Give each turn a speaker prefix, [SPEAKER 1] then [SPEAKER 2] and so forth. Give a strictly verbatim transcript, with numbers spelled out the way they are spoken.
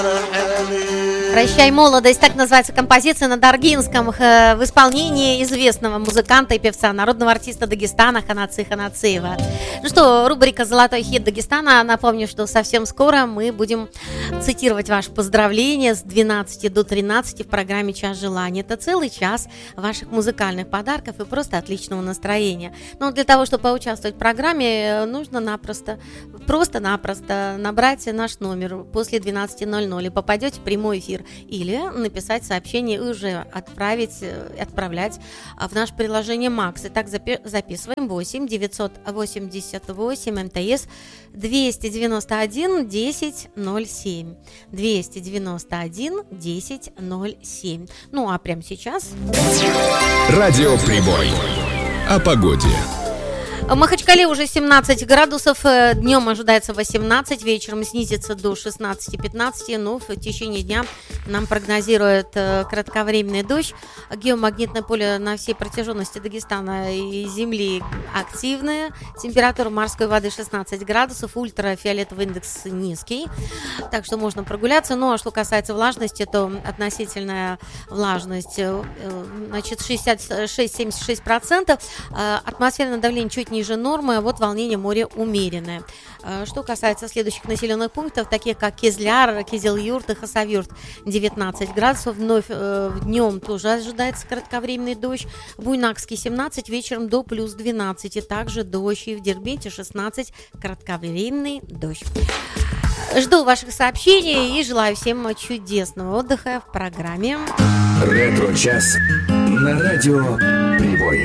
[SPEAKER 1] «Прощай, молодость» — так называется композиция на даргинском в исполнении известного музыканта и певца, народного артиста Дагестана Ханаци Ханацеева. Ну что, рубрика «Золотой хит Дагестана». Напомню, что совсем скоро мы будем цитировать ваши поздравления с двенадцати до тринадцати в программе «Час желаний». Это целый час ваших музыкальных подарков и просто отличного настроения. Но для того, чтобы поучаствовать в программе, нужно напросто, просто-напросто набрать наш номер после двенадцати ноль-ноль и попадете в прямой эфир. Или написать сообщение и уже отправить, отправлять в наше приложение Макс. Итак, записываем восемь девятьсот восемьдесят восемь МТС двести девяносто один десять ноль семь. двести девяносто один десять ноль семь. Ну а прямо сейчас
[SPEAKER 2] Радио Прибой. О погоде.
[SPEAKER 1] В Махачкале уже семнадцать градусов, днем ожидается восемнадцать, вечером снизится до шестнадцати-пятнадцати, но в течение дня нам прогнозируют кратковременный дождь. Геомагнитное поле на всей протяженности Дагестана и земли активное. Температура морской воды шестнадцать градусов, ультрафиолетовый индекс низкий, так что можно прогуляться. Ну а что касается влажности, то относительная влажность, значит, шестьдесят шесть - семьдесят шесть процентов, атмосферное давление чуть ниже нормы, а вот волнение моря умеренное. Что касается следующих населенных пунктов, таких как Кизляр, Кизил-Юрт и Хасавюрт, девятнадцать градусов, вновь э, днем тоже ожидается кратковременный дождь, Буйнакский семнадцать, вечером до плюс двенадцати, также дождь, и в Дербенте шестнадцать, кратковременный дождь. Жду ваших сообщений и желаю всем чудесного отдыха в программе
[SPEAKER 2] Ретро-час на радио Прибой.